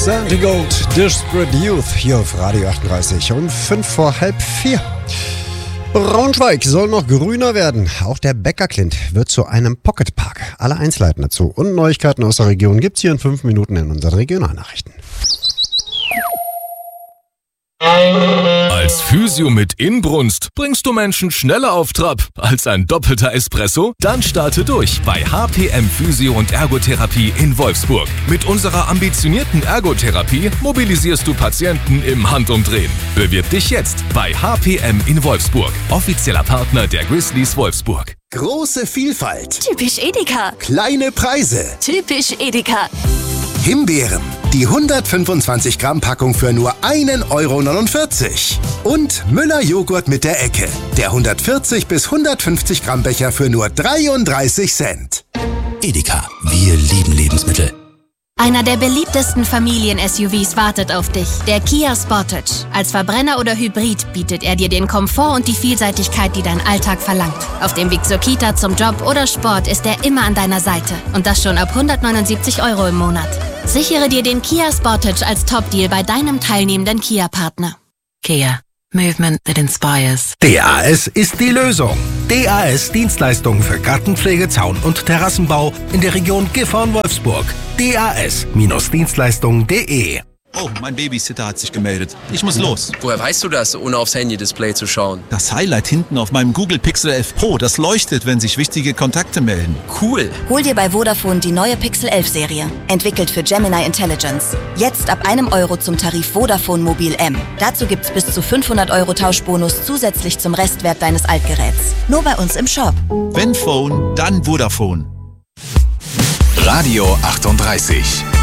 Sandy Gold, Desperate Youth, hier auf Radio 38 um 4:05. Braunschweig soll noch grüner werden. Auch der Bäckerklint wird zu einem Pocketpark. Alle Einzelheiten dazu und Neuigkeiten aus der Region gibt's hier in 5 Minuten in unseren Regionalnachrichten. Als Physio mit Inbrunst bringst du Menschen schneller auf Trab als ein doppelter Espresso? Dann starte durch bei HPM Physio und Ergotherapie in Wolfsburg. Mit unserer ambitionierten Ergotherapie mobilisierst du Patienten im Handumdrehen. Bewirb dich jetzt bei HPM in Wolfsburg, offizieller Partner der Grizzlies Wolfsburg. Große Vielfalt. Typisch Edeka. Kleine Preise. Typisch Edeka. Himbeeren. Die 125 Gramm Packung für nur 1,49 €. Und Müller Joghurt mit der Ecke. Der 140 bis 150 Gramm Becher für nur 33 Cent. Edeka, wir lieben Lebensmittel. Einer der beliebtesten Familien-SUVs wartet auf dich, der Kia Sportage. Als Verbrenner oder Hybrid bietet er dir den Komfort und die Vielseitigkeit, die dein Alltag verlangt. Auf dem Weg zur Kita, zum Job oder Sport ist er immer an deiner Seite. Und das schon ab 179 € im Monat. Sichere dir den Kia Sportage als Top-Deal bei deinem teilnehmenden Kia-Partner. Kia. Movement that inspires. DAS ist die Lösung. DAS Dienstleistungen für Gartenpflege, Zaun- und Terrassenbau in der Region Gifhorn-Wolfsburg. DAS-Dienstleistungen.de. Oh, mein Babysitter hat sich gemeldet. Ich muss los. Woher weißt du das, ohne aufs Handy-Display zu schauen? Das Highlight hinten auf meinem Google Pixel 11 Pro, das leuchtet, wenn sich wichtige Kontakte melden. Cool. Hol dir bei Vodafone die neue Pixel 11 Serie. Entwickelt für Gemini Intelligence. Jetzt ab €1 zum Tarif Vodafone Mobil M. Dazu gibt's bis zu 500 € Tauschbonus zusätzlich zum Restwert deines Altgeräts. Nur bei uns im Shop. Wenn Phone, dann Vodafone. Radio 38.